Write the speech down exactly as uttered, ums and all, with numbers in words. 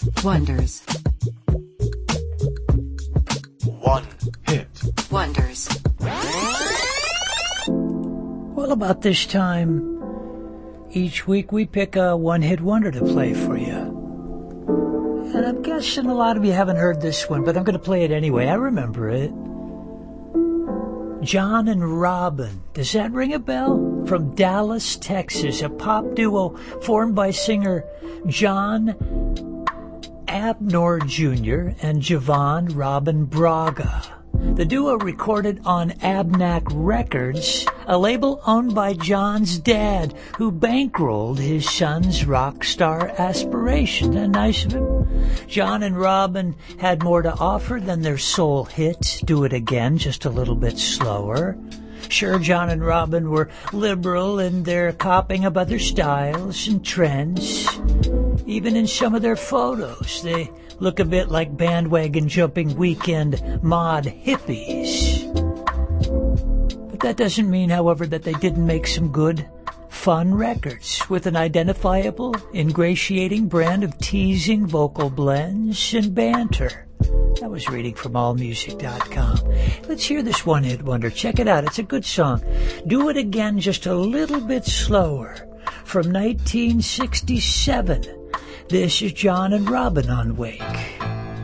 Wonders. One hit wonders. Well, about this time each week we pick a one-hit wonder to play for you. And I'm guessing a lot of you haven't heard this one, but I'm going to play it anyway. I remember it. John and Robin. Does that ring a bell? From Dallas, Texas, a pop duo formed by singer John Abnor Junior and Javon Robin Braga. The duo recorded on Abnac Records, a label owned by John's dad, who bankrolled his son's rock star aspiration. And nice of him. John and Robin had more to offer than their sole hit, Do It Again, just a little bit slower. Sure, John and Robin were liberal in their copying of other styles and trends. Even in some of their photos, they look a bit like bandwagon jumping weekend mod hippies. But that doesn't mean, however, that they didn't make some good, fun records with an identifiable, ingratiating brand of teasing vocal blends and banter. I was reading from all music dot com. Let's hear this one-hit wonder. Check it out. It's a good song. Do It Again, just a little bit slower. From nineteen sixty-seven. This is John and Robin on Wake.